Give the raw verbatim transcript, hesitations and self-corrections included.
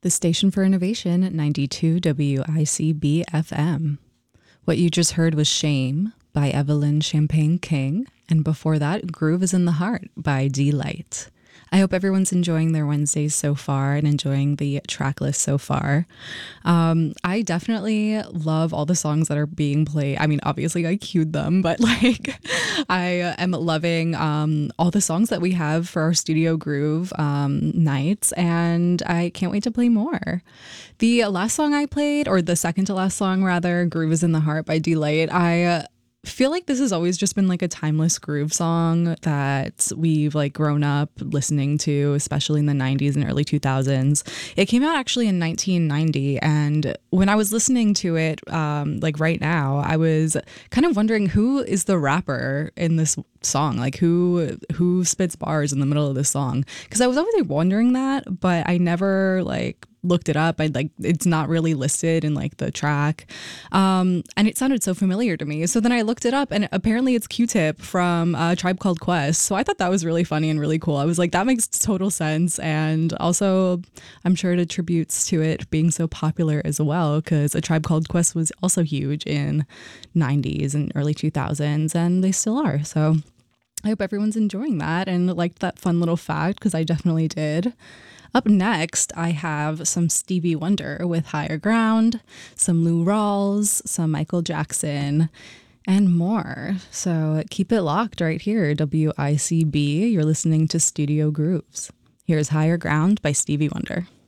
The station for innovation at ninety-two W I C B F M. What you just heard was Shame by Evelyn Champagne King, and before that, Groove is in the Heart by D-Light. I hope everyone's enjoying their Wednesdays so far and enjoying the track list so far. Um, I definitely love all the songs that are being played. I mean, obviously I queued them, but like I am loving um, all the songs that we have for our Studio Groove um, nights, and I can't wait to play more. The last song I played, or the second to last song rather, Groove is in the Heart by D-Light, I uh, feel like this has always just been like a timeless groove song that we've like grown up listening to, especially in the nineties and early two thousands. It came out actually in nineteen ninety, and when I was listening to it um like right now, I was kind of wondering who is the rapper in this song, like who who spits bars in the middle of this song, because I was always wondering that, but I never like looked it up. I like it's not really listed in like the track, um and it sounded so familiar to me, so then I looked it up, and apparently it's Q-Tip from uh, Tribe Called Quest. So I thought that was really funny and really cool. I was like, that makes total sense, and also I'm sure it attributes to it being so popular as well, because A Tribe Called Quest was also huge in nineties and early two thousands, and they still are. So I hope everyone's enjoying that and liked that fun little fact, because I definitely did. Up next, I have some Stevie Wonder with Higher Ground, some Lou Rawls, some Michael Jackson, and more. So keep it locked right here, W I C B. You're listening to Studio Grooves. Here's Higher Ground by Stevie Wonder.